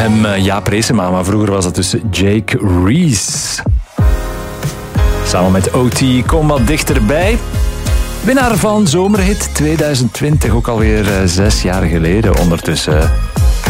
hem Jaap Reesema, maar vroeger was dat dus Jake Reese. Samen met OT, Kom wat dichterbij. Winnaar van Zomerhit 2020, ook alweer 6 jaar geleden ondertussen.